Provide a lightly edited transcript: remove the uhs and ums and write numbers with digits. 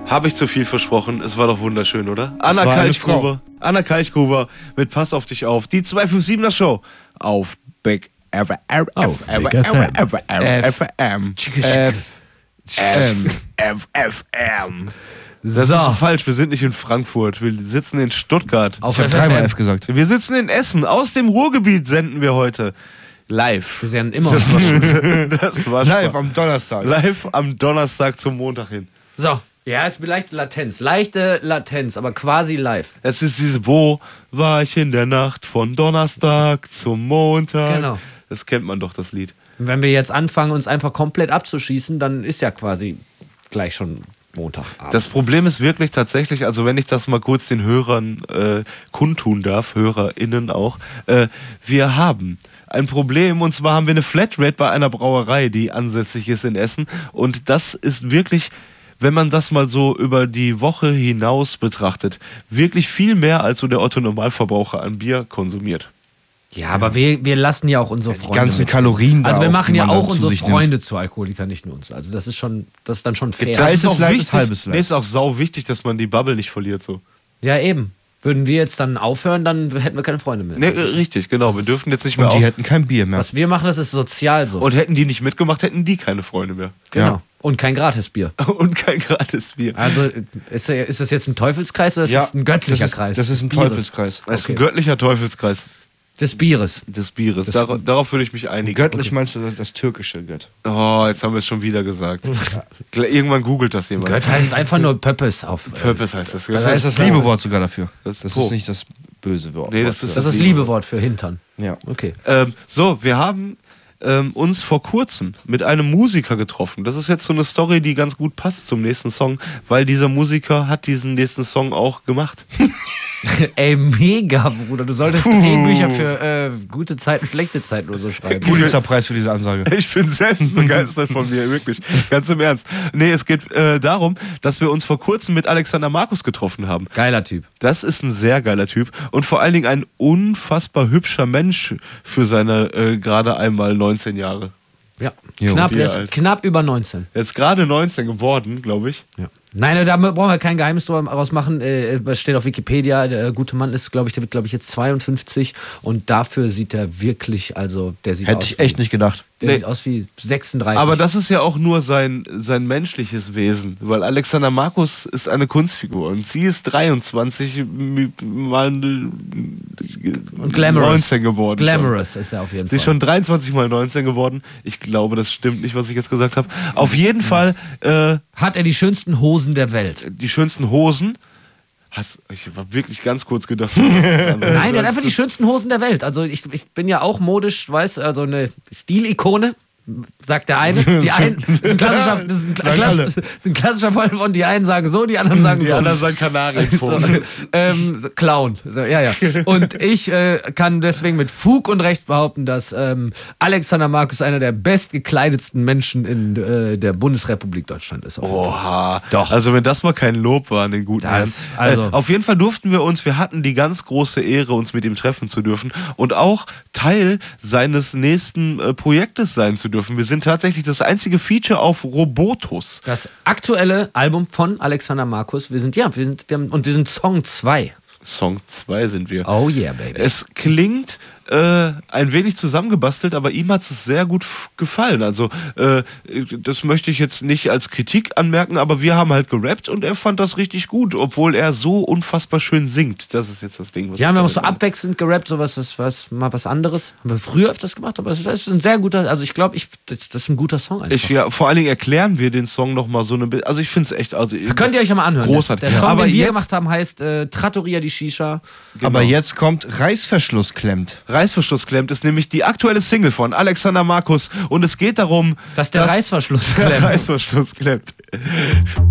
Habe ich zu viel versprochen? Es war doch wunderschön, oder? Anna Kalchgruber mit Pass auf dich auf. Die 257er Show auf Big FM. Das ist falsch, wir sind nicht in Frankfurt, wir sitzen in Stuttgart. Ich habe dreimal F gesagt. Wir sitzen in Essen, aus dem Ruhrgebiet senden wir heute. Live. Wir senden immer. Das war live am Donnerstag. Live am Donnerstag zum Montag hin. So, ja, es ist leichte Latenz, aber quasi live. Es ist dieses, wo war ich in der Nacht von Donnerstag zum Montag? Genau. Das kennt man doch, das Lied. Und wenn wir jetzt anfangen, uns einfach komplett abzuschießen, dann ist ja quasi gleich schon Montagabend. Das Problem ist wirklich tatsächlich, also wenn ich das mal kurz den Hörern kundtun darf, HörerInnen auch, wir haben ein Problem, und zwar haben wir eine Flatrate bei einer Brauerei, die ansässig ist in Essen, und das ist wirklich, wenn man das mal so über die Woche hinaus betrachtet, wirklich viel mehr als so der Otto-Normalverbraucher an Bier konsumiert. Ja, aber wir lassen ja auch unsere Freunde. Die ganzen Kalorien. Also wir machen ja auch unsere Freunde nimmt. zu Alkoholikern, nicht nur uns. Also das ist dann schon fair. Geteiltes Leid ist halbes Leid. Nee, ist auch sau wichtig, dass man die Bubble nicht verliert so. Ja, eben. Würden wir jetzt dann aufhören, dann hätten wir keine Freunde mehr. Nee, richtig, genau. Wir dürfen jetzt nicht mehr und die hätten kein Bier mehr. Was wir machen, das ist sozial so. Und hätten die nicht mitgemacht, hätten die keine Freunde mehr. Genau. Ja. Und kein Gratisbier. Und kein Gratisbier. Also ist das jetzt ein Teufelskreis oder ist das ein göttlicher Kreis? Das ist ein Teufelskreis. Das ist ein göttlicher Teufelskreis. Des Bieres. Des Bieres. Darauf würde ich mich einigen. Göttlich meinst du das türkische Gött? Oh, jetzt haben wir es schon wieder gesagt. Irgendwann googelt das jemand. Gött heißt einfach nur Pöppes auf. Pöppes heißt das. Das heißt das Liebewort sogar dafür. Das ist nicht das böse Wort. Nee, das ist das Liebewort für Hintern. Ja. Okay. So, wir haben uns vor kurzem mit einem Musiker getroffen. Das ist jetzt so eine Story, die ganz gut passt zum nächsten Song, weil dieser Musiker hat diesen nächsten Song auch gemacht. Ey, mega, Bruder. Du solltest Drehbücher für gute Zeiten, schlechte Zeiten oder so schreiben. Pulitzerpreis für diese Ansage. Ich bin selbst begeistert von mir, wirklich. Ganz im Ernst. Nee, es geht darum, dass wir uns vor kurzem mit Alexander Markus getroffen haben. Geiler Typ. Das ist ein sehr geiler Typ und vor allen Dingen ein unfassbar hübscher Mensch für seine gerade einmal 19 Jahre. Ja, Jo. knapp über 19. Er ist gerade 19 geworden, glaube ich. Ja. Nein, da brauchen wir kein Geheimnis daraus machen. Es steht auf Wikipedia, der gute Mann ist, der wird, glaube ich, jetzt 52 und dafür sieht er wirklich, also der sieht Hätte aus ich echt nicht gedacht. Der sieht aus wie 36. Aber das ist ja auch nur sein menschliches Wesen, weil Alexander Markus ist eine Kunstfigur und sie ist 23 mal und glamorous. 19 geworden. Glamorous ist er auf jeden Sie Fall. ist schon 23 mal 19 geworden. Ich glaube, das stimmt nicht, was ich jetzt gesagt habe. Auf jeden Fall hat er die schönsten Hosen der Welt. Die schönsten Hosen. Ich habe wirklich ganz kurz gedacht. Nein, der hat einfach die schönsten Hosen der Welt. Also ich bin ja auch modisch, weißt, also eine Stilikone, sagt der eine. Die einen, das ist ein klassischer Fall von, die einen sagen so, die anderen sagen so. Die anderen sagen Kanarienvogel. So, Clown. So, ja. Und ich kann deswegen mit Fug und Recht behaupten, dass Alexander Markus einer der bestgekleidetsten Menschen in der Bundesrepublik Deutschland ist. Oha. Doch. Also wenn das mal kein Lob war an den guten Herrn. Auf jeden Fall wir hatten die ganz große Ehre, uns mit ihm treffen zu dürfen und auch Teil seines nächsten Projektes sein zu dürfen. Wir sind tatsächlich das einzige Feature auf Robotus. Das aktuelle Album von Alexander Markus. Wir sind Song 2. Song 2 sind wir. Oh yeah, baby. Es klingt ein wenig zusammengebastelt, aber ihm hat es sehr gut gefallen. Also das möchte ich jetzt nicht als Kritik anmerken, aber wir haben halt gerappt und er fand das richtig gut, obwohl er so unfassbar schön singt. Das ist jetzt das Ding, was wir haben auch so abwechselnd gerappt, mal was anderes. Haben wir früher öfters gemacht, aber es ist ein sehr guter, also ich glaube, das ist ein guter Song einfach. Vor allen Dingen erklären wir den Song nochmal so eine bisschen, also ich finde es echt, also könnt ihr euch ja mal anhören. Großartig. Der Song, aber den wir gemacht haben, heißt Trattoria di Shisha. Genau. Aber jetzt kommt Reißverschluss klemmt. Reißverschluss klemmt ist nämlich die aktuelle Single von Alexander Markus und es geht darum, dass der Reißverschluss klemmt.